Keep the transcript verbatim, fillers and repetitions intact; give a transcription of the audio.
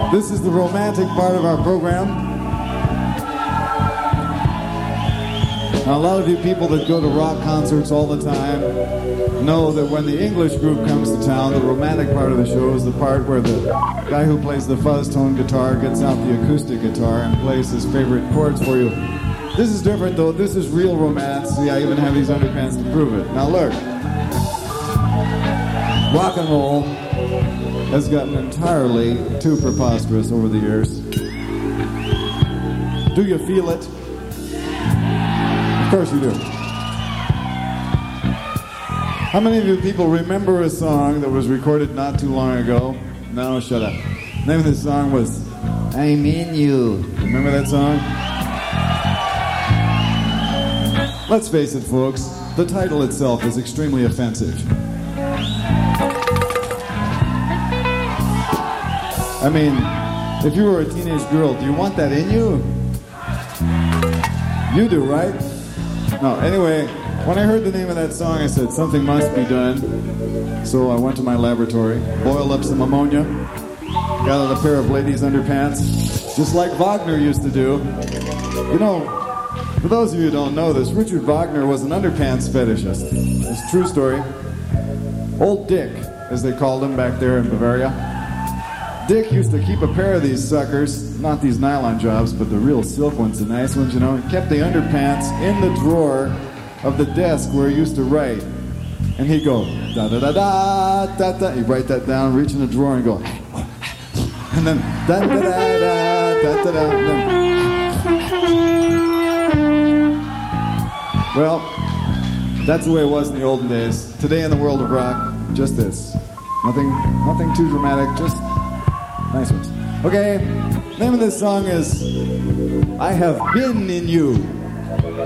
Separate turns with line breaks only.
This is the romantic part of our program. Now, a lot of you people that go to rock concerts all the time know that when the English group comes to town, the romantic part of the show is the part where the guy who plays the fuzz tone guitar gets out the acoustic guitar and plays his favorite chords for you. This is different, though. This is real romance. See, I even have these underpants to prove it. Now, look. Rock and roll has gotten entirely too preposterous over the years. Do you feel it? Of course you do. How many of you people remember a song that was recorded not too long ago? No, shut up. The name of this song was I'm In You. Remember that song? Let's face it, folks, the title itself is extremely offensive. I mean, if you were a teenage girl, do you want that in you? You do, right? No, anyway, when I heard the name of that song, I said, something must be done. So I went to my laboratory, boiled up some ammonia, got out a pair of ladies' underpants, just like Wagner used to do. You know, for those of you who don't know this, Richard Wagner was an underpants fetishist. It's a true story. Old Dick, as they called him back there in Bavaria. Dick used to keep a pair of these suckers, not these nylon jobs, but the real silk ones, the nice ones, you know. He kept the underpants in the drawer of the desk where he used to write. And he'd go, da-da-da-da-da-da. He'd write that down, reach in the drawer and go, and then, da-da-da-da-da-da-da. Well, that's the way it was in the olden days. Today in the world of rock, just this. Nothing, nothing too dramatic, just nice ones. Okay, name of this song is I Have Been In You.